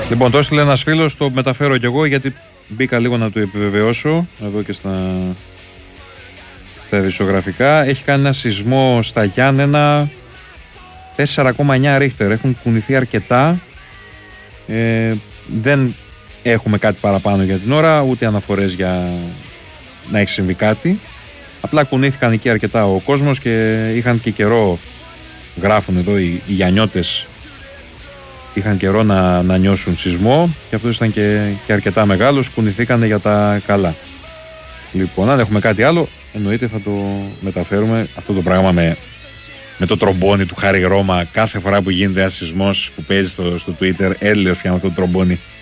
Λοιπόν, το έστειλε ένας φίλος, το μεταφέρω κι εγώ γιατί μπήκα λίγο να το επιβεβαιώσω εδώ και στα ειδησιογραφικά. Έχει κάνει ένα σεισμό στα Γιάννενα 4,9 ρίχτερ. Έχουν κουνηθεί αρκετά. Δεν έχουμε κάτι παραπάνω για την ώρα, ούτε αναφορές για να έχει συμβεί κάτι. Απλά κουνήθηκαν εκεί αρκετά ο κόσμος και είχαν και καιρό, γράφουν εδώ οι Γιαννιώτες, είχαν καιρό να νιώσουν σεισμό και αυτό ήταν και αρκετά μεγάλος, κουνηθήκανε για τα καλά. Λοιπόν, αν έχουμε κάτι άλλο, εννοείται θα το μεταφέρουμε. Αυτό το πράγμα με το τρομπόνι του Χάρη Ρώμα, κάθε φορά που γίνεται ένα σεισμός που παίζει στο Twitter, έλεος πια με αυτό το τρομπόνι.